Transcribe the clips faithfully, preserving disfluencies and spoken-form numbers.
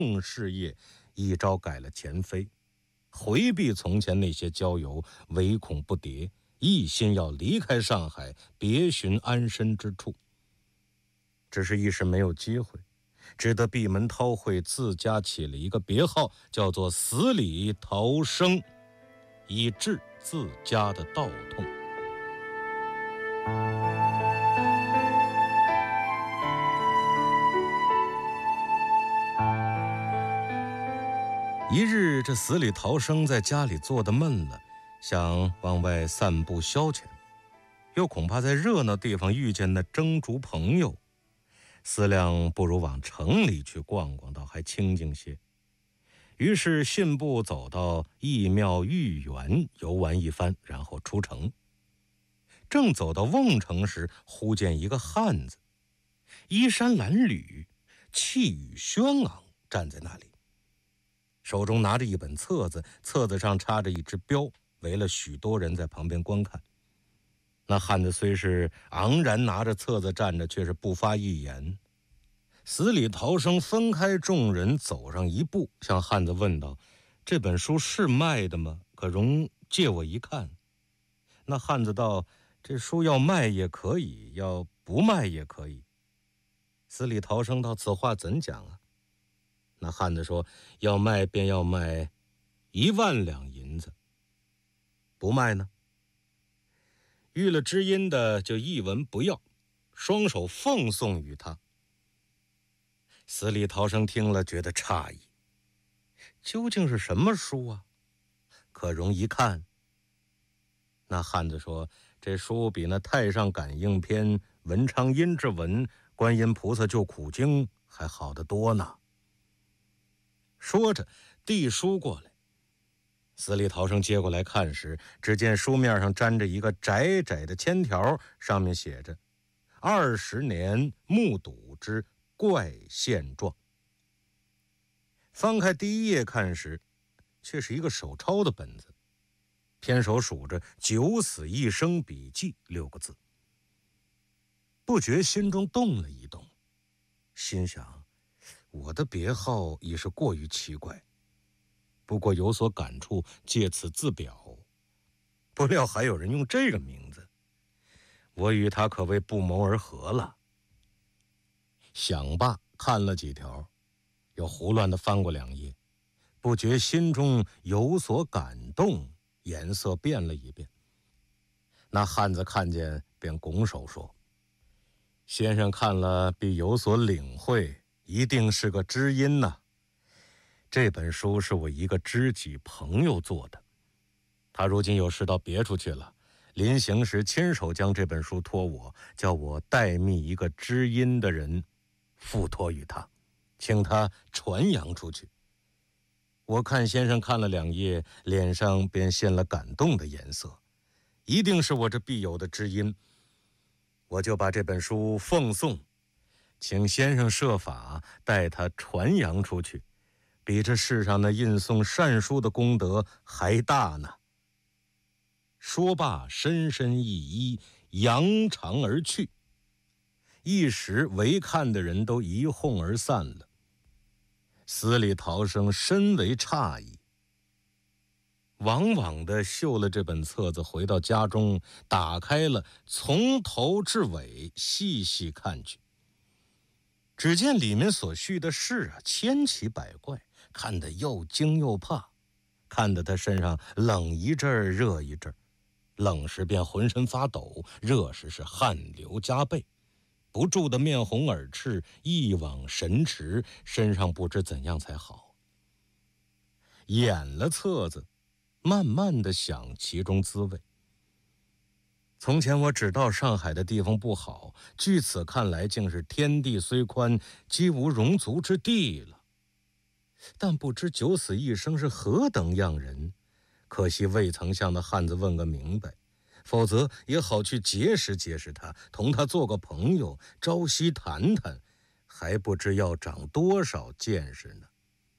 事业一朝改了前非，回避从前那些交游，唯恐不迭，一心要离开上海，别寻安身之处。只是一时没有机会，只得闭门韬晦，自家起了一个别号，叫做死里逃生，以治自家的道痛。一日，这死里逃生在家里坐得闷了，想往外散步消遣，又恐怕在热闹地方遇见那蒸竹朋友，思量不如往城里去逛逛，倒还清静些。于是信步走到义庙御园游玩一番，然后出城。正走到瓮城时，忽见一个汉子，衣衫褴褛，气宇轩昂，站在那里，手中拿着一本册子，册子上插着一只标，围了许多人在旁边观看。那汉子虽是昂然拿着册子站着，却是不发一言。死里逃生分开众人，走上一步，向汉子问道：“这本书是卖的吗？可容借我一看。”那汉子道：“这书要卖也可以，要不卖也可以。”死里逃生道：“此话怎讲啊？”那汉子说：“要卖便要卖一万两银子，不卖呢？”遇了知音的就一文不要，双手奉送于他。死里逃生听了，觉得诧异，究竟是什么书啊？可容一看。那汉子说：“这书比那太上感应篇、文昌阴之文、观音菩萨救苦经还好得多呢。”说着递书过来。死里逃生接过来看时，只见书面上粘着一个窄窄的签条，上面写着二十年目睹之怪现状。翻开第一页看时，却是一个手抄的本子，偏手数着九死一生笔记六个字。不觉心中动了一动，心想我的别号已是过于奇怪，不过有所感触，借此自表。不料还有人用这个名字，我与他可谓不谋而合了。想罢，看了几条，又胡乱地翻过两页，不觉心中有所感动，颜色变了一变。那汉子看见，便拱手说：“先生看了必有所领会，一定是个知音呐。这本书是我一个知己朋友做的，他如今有事到别处去了，临行时亲手将这本书托我，叫我代密一个知音的人付托于他，请他传扬出去。我看先生看了两页，脸上便现了感动的颜色，一定是我这必有的知音，我就把这本书奉送，请先生设法带他传扬出去，比这世上那印送善书的功德还大呢。”说罢，深深一揖，扬长而去。一时围看的人都一哄而散了。死里逃生深为诧异，往往地绣了这本册子，回到家中，打开了，从头至尾细细看去。只见里面所叙的事啊，千奇百怪，看得又惊又怕，看得他身上冷一阵儿热一阵儿，冷时便浑身发抖，热时是汗流浃背，不住的面红耳赤，一往神驰，身上不知怎样才好。掩了册子，慢慢地想其中滋味。从前我只道上海的地方不好，据此看来，竟是天地虽宽，几无容足之地了。但不知九死一生是何等样人，可惜未曾向那汉子问个明白，否则也好去结识结识他，同他做个朋友，朝夕谈谈，还不知要长多少见识呢。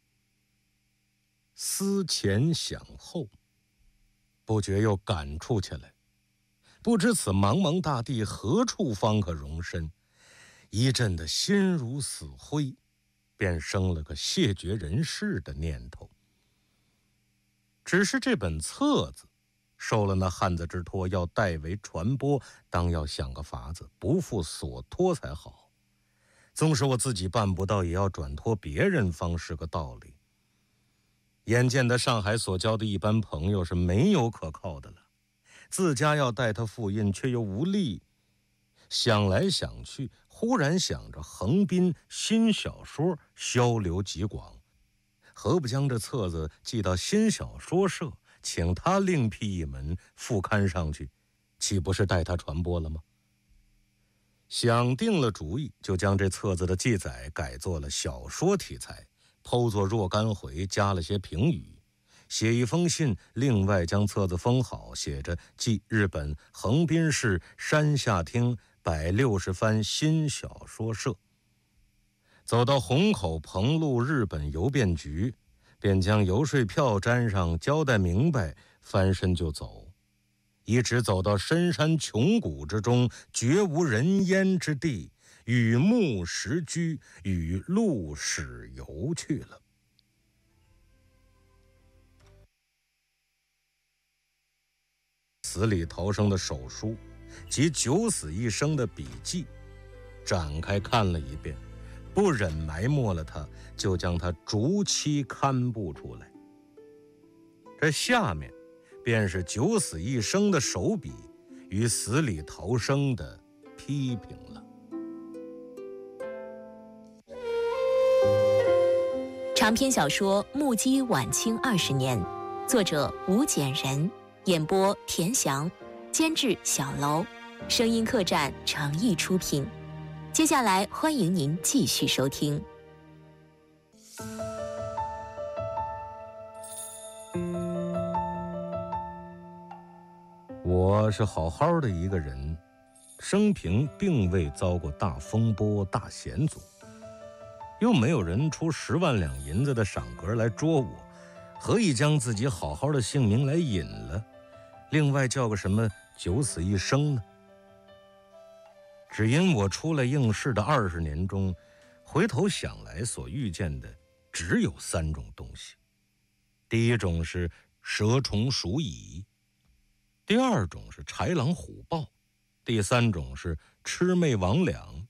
思前想后，不觉又感触起来，不知此茫茫大地何处方可容身，一阵的心如死灰， 便生了个谢绝人世的念头。只是这本册子受了那汉子之托，要代为传播，当要想个法子，不负所托才好。纵使我自己办不到，也要转托别人，方是个道理。眼见的上海所交的一般朋友是没有可靠的了，自家要代他复印，却又无力。想来想去，忽然想着横滨新小说销流极广，何不将这册子寄到新小说社，请他另辟一门副刊上去，岂不是代他传播了吗？想定了主意，就将这册子的记载改做了小说题材，剖作若干回，加了些评语，写一封信，另外将册子封好，写着寄日本横滨市山下町百六十番新小说社。走到虹口彭路日本邮便局，便将邮税票粘上，交代明白，翻身就走，一直走到深山穷谷之中，绝无人烟之地，与木石居，与路驶游去了。死里逃生的手书及九死一生的笔记展开看了一遍，不忍埋没了它，就将它逐期刊布出来。这下面便是九死一生的手笔与死里逃生的批评了。 长篇小说《目击晚清二十年》，作者吴简人，演播田翔，监制小楼，声音客栈诚意出品。接下来欢迎您继续收听。 我是好好的一个人，生平并未遭过大风波大险阻，又没有人出十万两银子的赏格来捉我，何以将自己好好的姓名来引了，另外叫个什么九死一生呢？只因我出来应试的二十年中，回头想来所遇见的只有三种东西。第一种是蛇虫鼠蚁，第二种是豺狼虎豹，第三种是魑魅魍魉。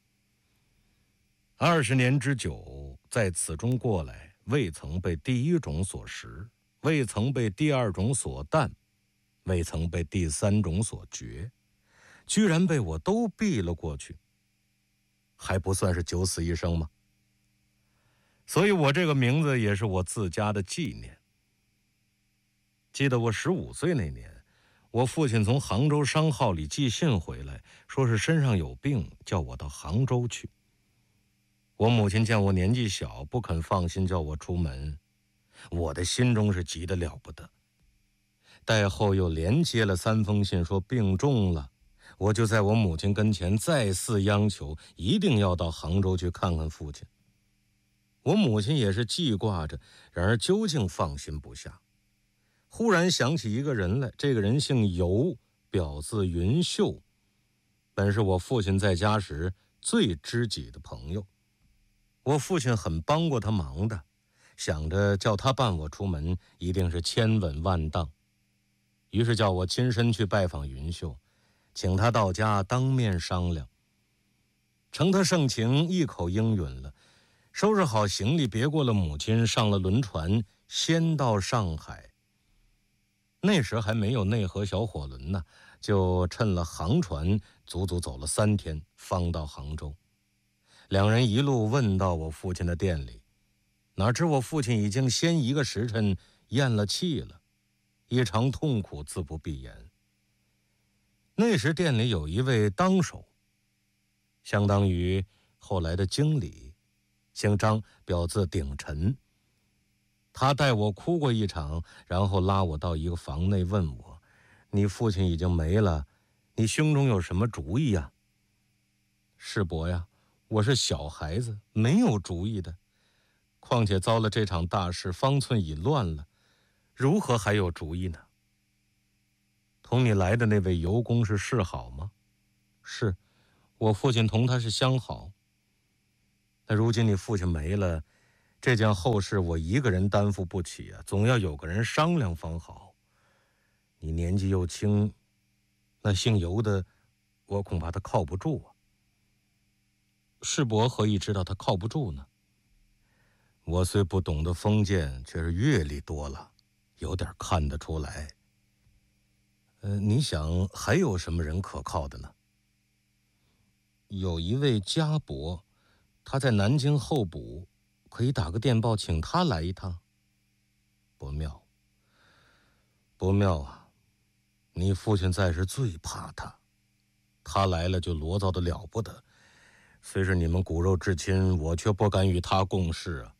二十年之久，在此中过来，未曾被第一种所食，未曾被第二种所啖，未曾被第三种所绝，居然被我都避了过去，还不算是九死一生吗？所以我这个名字也是我自家的纪念。记得我十五岁那年，我父亲从杭州商号里寄信回来，说是身上有病，叫我到杭州去。我母亲见我年纪小，不肯放心叫我出门，我的心中是急得了不得。待后又连接了三封信，说病重了，我就在我母亲跟前再次央求，一定要到杭州去看看父亲。我母亲也是记挂着，然而究竟放心不下。忽然想起一个人来，这个人姓尤，表字云秀，本是我父亲在家时最知己的朋友。我父亲很帮过他忙的，想着叫他伴我出门，一定是千稳万当。于是叫我亲身去拜访云秀，请他到家当面商量。承他盛情，一口应允了，收拾好行李，别过了母亲，上了轮船，先到上海。那时还没有内河小火轮呢，就趁了航船，足足走了三天，方到杭州。两人一路问到我父亲的店里，哪知我父亲已经先一个时辰咽了气了，一场痛苦自不必言。那时店里有一位当手，相当于后来的经理，姓张，表字鼎臣。他带我哭过一场，然后拉我到一个房内问我，你父亲已经没了，你胸中有什么主意呀？世伯呀，我是小孩子，没有主意的，况且遭了这场大事，方寸已乱了，如何还有主意呢？同你来的那位尤公是示好吗？是，我父亲同他是相好。 那如今你父亲没了，这件后事我一个人担负不起啊，总要有个人商量方好。你年纪又轻，那姓尤的，我恐怕他靠不住啊。世伯何以知道他靠不住呢？我虽不懂得封建，却是阅历多了，有点看得出来。呃，你想还有什么人可靠的呢？有一位家伯，他在南京候补，可以打个电报请他来一趟。不妙，不妙啊！你父亲在时最怕他，他来了就罗造的了不得。虽是你们骨肉至亲，我却不敢与他共事啊。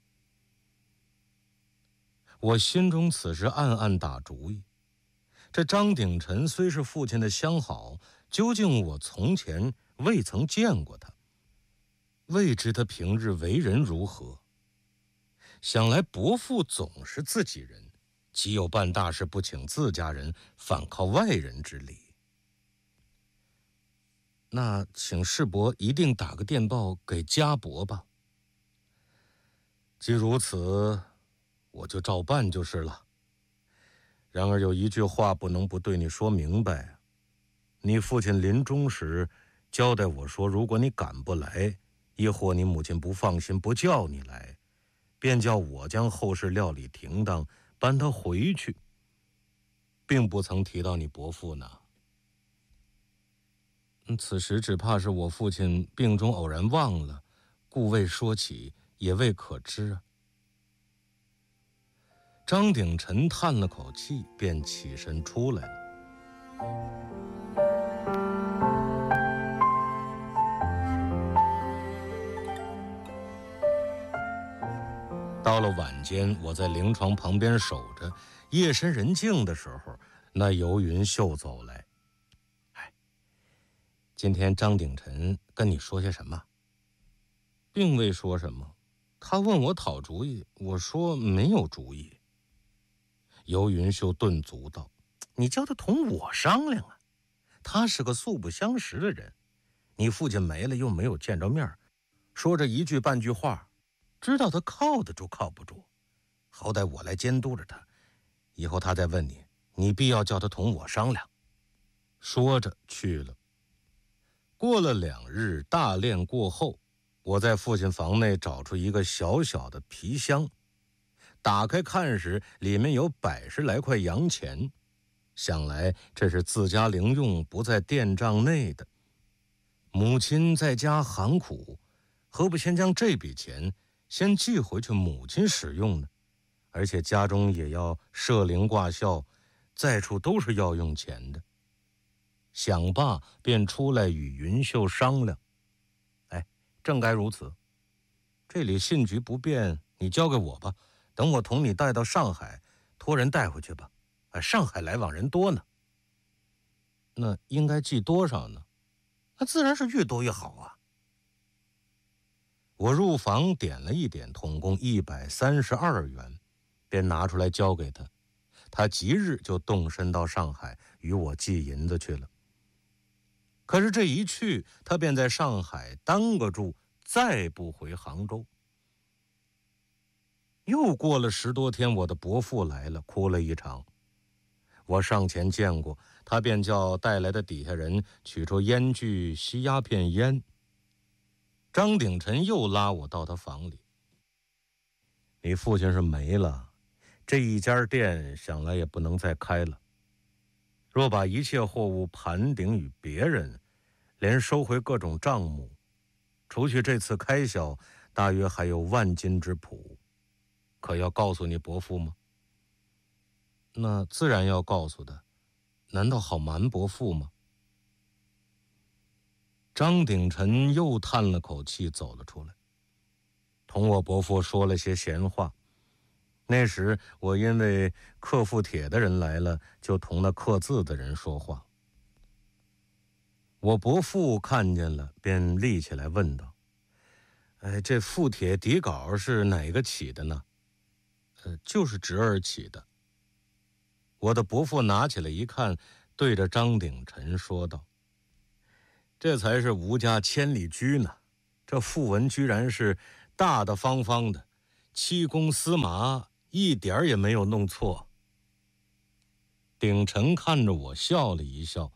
我心中此时暗暗打主意，这张鼎臣虽是父亲的相好，究竟我从前未曾见过他，未知他平日为人如何。想来伯父总是自己人，岂有办大事不请自家人，反靠外人之理？那请世伯一定打个电报给家伯吧。既如此，我就照办就是了。然而有一句话不能不对你说明白，你父亲临终时交代我说，如果你赶不来，亦或你母亲不放心不叫你来，便叫我将后事料理停当，搬他回去，并不曾提到你伯父呢。此时只怕是我父亲病中偶然忘了，故未说起，也未可知啊。张鼎臣叹了口气，便起身出来了。到了晚间，我在灵床旁边守着，夜深人静的时候，那游云秀走来。哎，今天张鼎臣跟你说些什么？并未说什么，他问我讨主意，我说没有主意。游云秀顿足道：“你叫他同我商量啊！他是个素不相识的人，你父亲没了又没有见着面，说这一句半句话，知道他靠得住靠不住。好歹我来监督着他，以后他再问你，你必要叫他同我商量。”说着去了。过了两日，大殓过后，我在父亲房内找出一个小小的皮箱，打开看时，里面有百十来块洋钱，想来这是自家零用，不在店账内的。母亲在家寒苦，何不先将这笔钱先寄回去母亲使用呢？而且家中也要设灵挂孝，在处都是要用钱的。想罢，便出来与云秀商量。哎，正该如此。这里信局不便，你交给我吧。等我同你带到上海，托人带回去吧。哎，上海来往人多呢。那应该寄多少呢？那自然是越多越好啊。我入房点了一点，统共一百三十二元，便拿出来交给他。他即日就动身到上海与我寄银子去了。可是这一去，他便在上海耽搁住，再不回杭州。又过了十多天，我的伯父来了，哭了一场。我上前见过他，便叫带来的底下人取出烟具吸鸦片烟。张鼎臣又拉我到他房里。你父亲是没了，这一家店想来也不能再开了。若把一切货物盘顶与别人，连收回各种账目，除去这次开销，大约还有万金之谱。可要告诉你伯父吗？那自然要告诉的，难道好瞒伯父吗？张鼎臣又叹了口气，走了出来，同我伯父说了些闲话。那时我因为刻副帖的人来了，就同那刻字的人说话。我伯父看见了，便立起来问道：“哎，这副帖底稿是哪个起的呢？”“呃，就是侄儿起的。”我的伯父拿起来一看，对着张鼎臣说道：“这才是吴家千里驹呢， 这讣文居然是大大方方的，七公司马一点儿也没有弄错。鼎臣看着我笑了一笑，